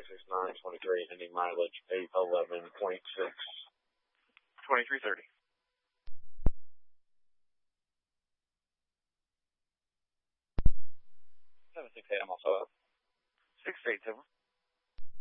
36923, ending mileage 811.6. 2330. 78, I'm also up. 687.